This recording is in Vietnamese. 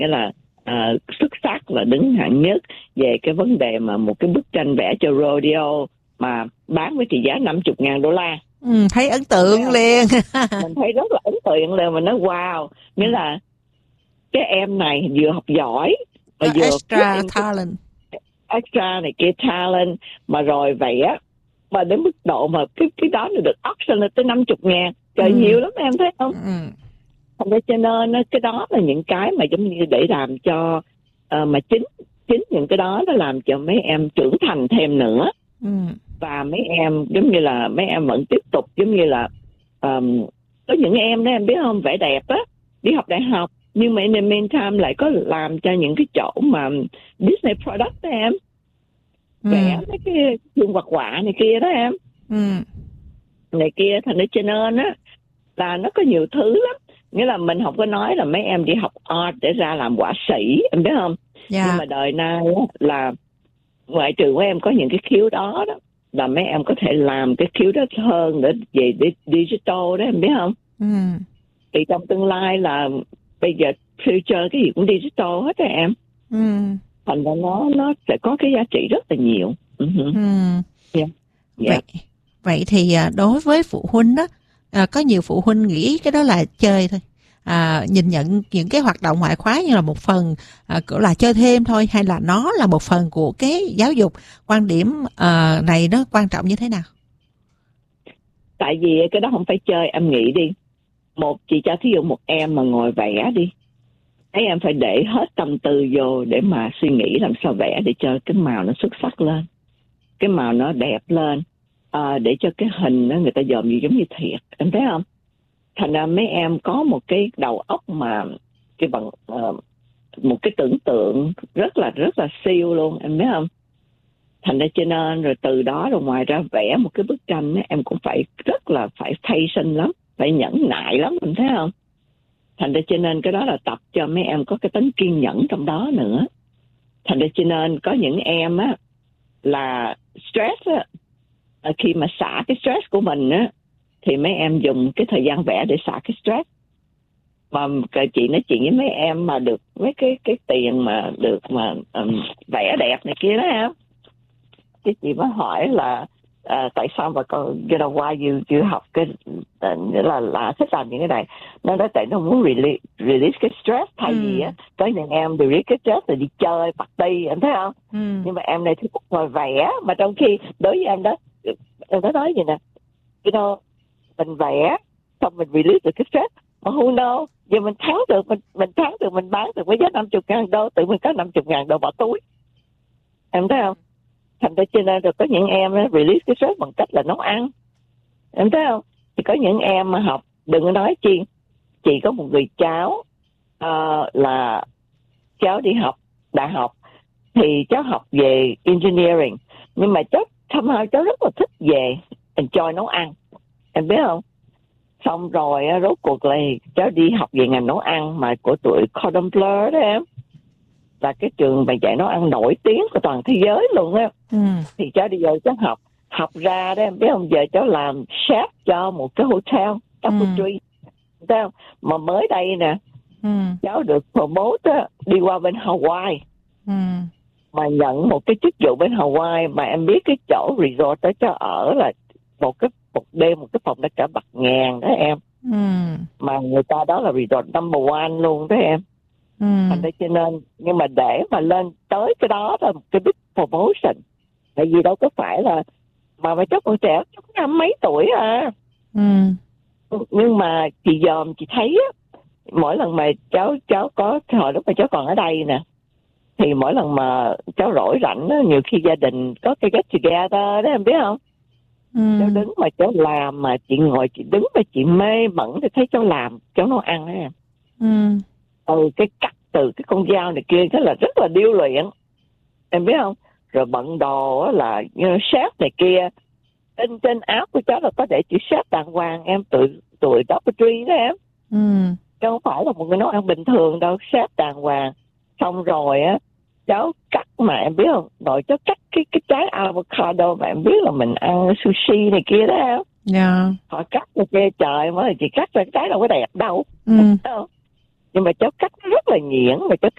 nghĩa là xuất sắc và đứng hạng nhất về cái vấn đề mà một cái bức tranh vẽ cho rodeo mà bán với trị giá $50,000. Thấy ấn tượng liền. Mình thấy rất là ấn tượng liền, mình nói wow, nghĩa là cái em này vừa học giỏi mà vừa extra talent, extra này kia talent, mà rồi vẽ mà đến mức độ mà cái đó là được auction lên tới $50,000, trời nhiều lắm em thấy không? Thành ra cho nên cái đó là những cái mà giống như để làm cho mà chính những cái đó nó làm cho mấy em trưởng thành thêm nữa. Và mấy em giống như là mấy em vẫn tiếp tục giống như là có những em đó em biết không, vẽ đẹp á, đi học đại học nhưng mà in the meantime lại có làm cho những cái chỗ mà Disney product đó em, vẽ mấy cái gương hoạt họa này kia đó em, này kia. Thành ra cho nên á là nó có nhiều thứ lắm, nghĩa là mình không có nói là mấy em đi học art để ra làm họa sĩ, em biết không? Nhưng mà đời nay á, là ngoại trừ của em có những cái khiếu đó đó, là mấy em có thể làm cái khiếu đó hơn để về digital đó, em biết không? Thì trong tương lai là bây giờ future cái gì cũng digital hết rồi em. Thành ra nó sẽ có cái giá trị rất là nhiều. Vậy thì đối với phụ huynh đó, có nhiều phụ huynh nghĩ cái đó là chơi thôi, nhìn nhận những cái hoạt động ngoại khóa như là một phần là chơi thêm thôi, hay là nó là một phần của cái giáo dục? Quan điểm này nó quan trọng như thế nào? Tại vì cái đó không phải chơi, em nghĩ đi, chị cho thí dụ một em mà ngồi vẽ đi, ấy em phải để hết tâm tư vô để mà suy nghĩ làm sao vẽ để cho cái màu nó xuất sắc lên, cái màu nó đẹp lên, để cho cái hình đó người ta dòm giống như thiệt, em thấy không? Thành ra mấy em có một cái đầu óc mà cái bằng một cái tưởng tượng rất là siêu luôn, em biết không? Thành ra cho nên rồi từ đó rồi ngoài ra vẽ một cái bức tranh ấy, em cũng phải rất là phải patient lắm, phải nhẫn nại lắm, em thấy không? Thành ra cho nên cái đó là tập cho mấy em có cái tính kiên nhẫn trong đó nữa. Thành ra cho nên có những em á là stress á, khi mà xả cái stress của mình á thì mấy em dùng cái thời gian vẽ để xả cái stress. Mà chị nói chuyện với mấy em mà được mấy cái tiền mà được mà vẽ đẹp này kia đó em, cái chị mới hỏi là tại sao mà con why you học cái là thích làm những cái này. Nó nói tại nó muốn release cái stress, thay vì á có những em release cái stress rồi đi chơi party, em thấy không? Nhưng mà em này thì ngồi vẽ, mà trong khi đối với em đó, em có nói gì nè, mình vẽ xong mình release được cái stress, mà who know, giờ mình thắng được, mình bán được với giá $50,000, tự mình có $50,000 bỏ túi, em thấy không? Thành ra cho nên rồi có những em release cái stress bằng cách là nấu ăn, em thấy không? Thì có những em mà học, đừng có nói chi, chị có một người cháu là cháu đi học đại học, thì cháu học về engineering, nhưng mà cháu rất là thích về enjoy nấu ăn, em biết không? Xong rồi rốt cuộc là cháu đi học về ngành nấu ăn mà của tụi Cordon Bleu đó em, là cái trường mà dạy nấu ăn nổi tiếng của toàn thế giới luôn á. Thì cháu đi vô cháu học ra đó em biết không, giờ cháu làm chef cho một cái hotel Tapestry, thấy không? Mà mới đây nè, cháu được promote á, đi qua bên Hawaii, mà nhận một cái chức vụ bên Hawaii, mà em biết cái chỗ resort đó cháu ở là một đêm một cái phòng đó cả bạc ngàn đó em, mà người ta đó là resort number one luôn đó em. Thành ra cho nên, nhưng mà để mà lên tới cái đó là một cái big promotion, tại vì đâu có phải là mà cháu còn trẻ, cháu có 50 mấy tuổi à. Nhưng mà chị dòm chị thấy á, mỗi lần mà cháu có hồi lúc mà cháu còn ở đây nè, thì mỗi lần mà cháu rỗi rảnh á, nhiều khi gia đình có cái get together đó em biết không? Cháu đứng mà cháu làm, mà chị ngồi chị đứng mà chị mê mẩn thì thấy cháu làm, cháu nấu ăn đó em. Cái cắt từ cái con dao này kia, thế là rất là điêu luyện, em biết không? Rồi bận đồ là chef này kia, trên áo của cháu là có để chữ chef đàng hoàng em, tụi Tapestry đó em. Chứ không phải là một người nấu ăn bình thường đâu, chef đàng hoàng. Xong rồi á, cháu cắt mà em biết không, rồi cháu cắt cái trái avocado mà em biết là mình ăn sushi này kia đó em. Họ cắt này kia, trời mới là chị cắt ra cái trái đâu có đẹp đâu. Nhưng mà cháu cắt rất là nhuyễn, mà cháu